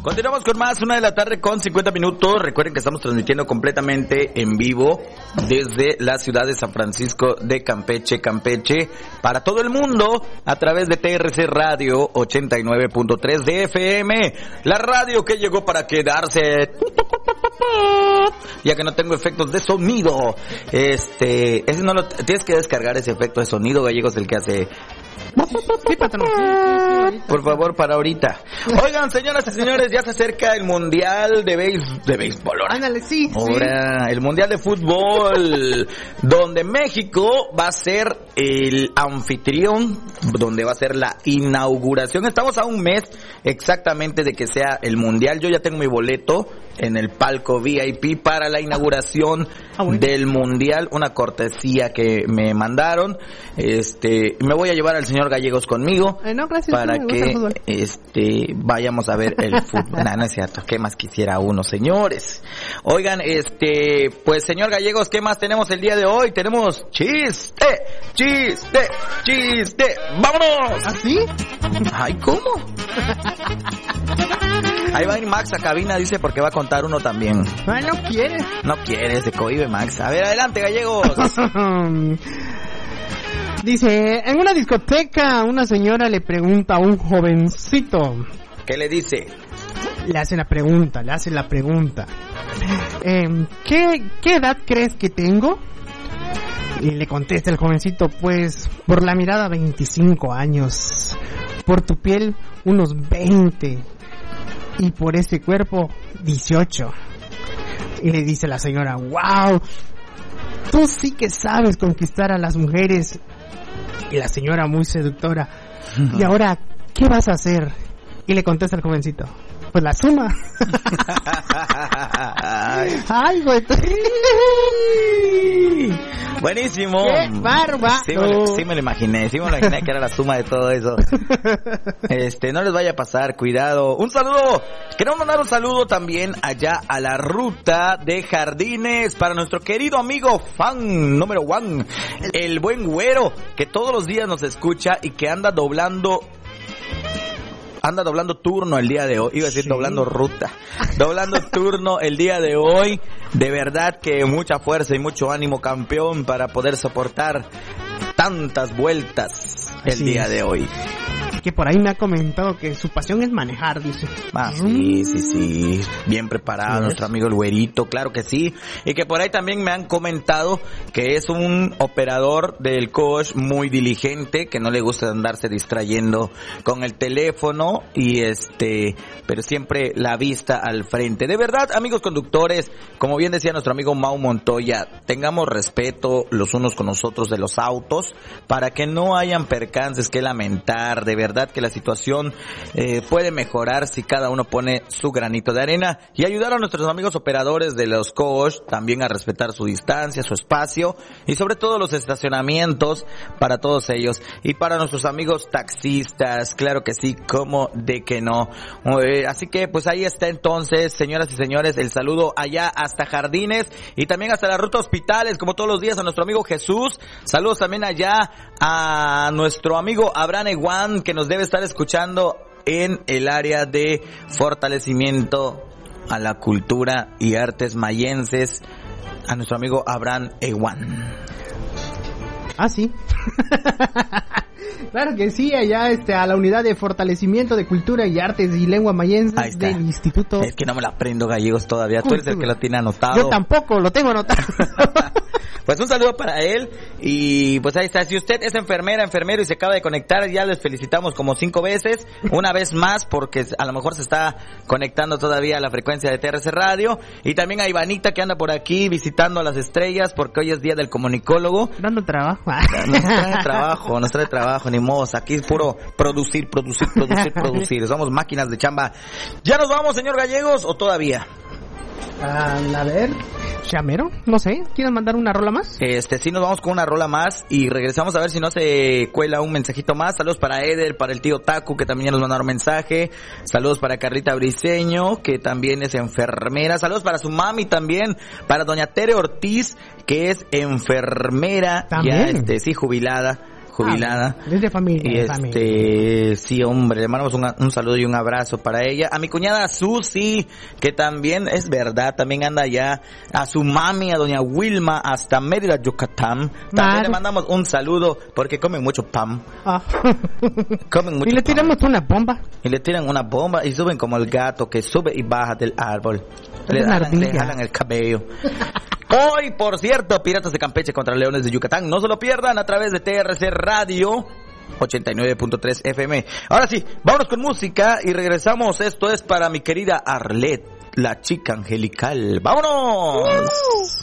Continuamos con más, 1:00 con 50 minutos. Recuerden que estamos transmitiendo completamente en vivo desde la ciudad de San Francisco de Campeche, para todo el mundo a través de TRC Radio 89.3 de FM, la radio que llegó para quedarse. Ya que no tengo efectos de sonido, ese no lo tienes que descargar, ese efecto de sonido, Gallegos, el que hace. Sí, patrón. Sí, por favor, para ahorita. Oigan, señoras y señores, ya se acerca el Mundial de Béisbol. Ándale, sí. Ahora, el Mundial de Fútbol, donde México va a ser el anfitrión, donde va a ser la inauguración. Estamos a un mes exactamente de que sea el Mundial. Yo ya tengo mi boleto en el palco VIP para la inauguración del Mundial, una cortesía que me mandaron. Me voy a llevar al señor Gallegos conmigo, no, gracias, para que vayamos a ver el fútbol. No es cierto, ¿qué más quisiera uno, señores? Oigan, pues señor Gallegos, ¿qué más tenemos el día de hoy? Tenemos chiste. ¡Vámonos! ¿Así? Ay, ¿cómo? Ahí va a ir Max a cabina, dice, porque va a contar uno también. Ay, no quiere. No quiere, se cohíbe Max. A ver, adelante, Gallegos. Dice, en una discoteca una señora le pregunta a un jovencito. ¿Qué le dice? Le hace la pregunta. ¿Qué edad crees que tengo? Y le contesta el jovencito, pues, por la mirada 25 años, por tu piel unos 20, y por este cuerpo 18. Y le dice la señora, wow, tú sí que sabes conquistar a las mujeres. Y la señora muy seductora, ¿y ahora qué vas a hacer? Y le contesta el jovencito, pues la suma. Ay, güey. Buenísimo. ¡Qué bárbaro! Sí me lo imaginé que era la suma de todo eso. No les vaya a pasar, cuidado. Un saludo. Queremos mandar un saludo también allá a la ruta de Jardines para nuestro querido amigo fan número 1, el buen Güero, que todos los días nos escucha y que anda doblando turno el día de hoy. Iba a decir doblando ruta. Doblando turno el día de hoy. De verdad que mucha fuerza y mucho ánimo, campeón, para poder soportar tantas vueltas el día de hoy. Que por ahí me ha comentado que su pasión es manejar, dice. Sí. Bien preparado nuestro amigo el Güerito, claro que sí. Y que por ahí también me han comentado que es un operador del coach muy diligente, que no le gusta andarse distrayendo con el teléfono y pero siempre la vista al frente. De verdad, amigos conductores, como bien decía nuestro amigo Mau Montoya, tengamos respeto los unos con los otros de los autos para que no hayan percances que lamentar. De verdad que la situación puede mejorar si cada uno pone su granito de arena y ayudar a nuestros amigos operadores de los coach también a respetar su distancia, su espacio y sobre todo los estacionamientos para todos ellos. Y para nuestros amigos taxistas, claro que sí, cómo de que no. Así que pues ahí está entonces, señoras y señores, el saludo allá hasta Jardines y también hasta la ruta Hospitales, como todos los días, a nuestro amigo Jesús. Saludos también allá a nuestro amigo Abraham Eguán, que nos debe estar escuchando en el área de fortalecimiento a la cultura y artes mayenses, a nuestro amigo Abraham Eguán. Ah, sí. Claro que sí, allá a la unidad de fortalecimiento de cultura y artes y lengua mayenses del instituto. Es que no me la aprendo, Gallegos, todavía. Tú eres el que lo tiene anotado. Yo tampoco, lo tengo anotado. Pues un saludo para él y pues ahí está. Si usted es enfermero y se acaba de conectar, ya les felicitamos como 5 veces, una vez más porque a lo mejor se está conectando todavía a la frecuencia de TRC Radio. Y también a Ivanita, que anda por aquí visitando a las estrellas porque hoy es día del comunicólogo. Dando trabajo. Nos trae trabajo, ni modo. Aquí es puro producir. Somos máquinas de chamba. ¿Ya nos vamos, señor Gallegos, o todavía? A ver, Chamero, no sé, ¿quieren mandar una rola más? Sí, nos vamos con una rola más y regresamos a ver si no se cuela un mensajito más. Saludos para Eder, para el tío Taku, que también ya nos mandaron mensaje. Saludos para Carlita Briceño, que también es enfermera. Saludos para su mami también, para doña Tere Ortiz, que es enfermera, ¿también? Ya sí, jubilada jubilada. Es de familia. Y sí, hombre, le mandamos un saludo y un abrazo para ella. A mi cuñada Susi, que también es verdad, también anda allá. A su mami, a doña Wilma, hasta Mérida, Yucatán. También le mandamos un saludo porque comen mucho pan. Comen mucho y le tiramos pan. una bomba. Y le tiran una bomba y suben como el gato que sube y baja del árbol. Le jalan el cabello. Hoy, por cierto, Piratas de Campeche contra Leones de Yucatán. No se lo pierdan a través de TRC Radio 89.3 FM. Ahora sí, vámonos con música y regresamos. Esto es para mi querida Arlette, la chica angelical. ¡Vámonos!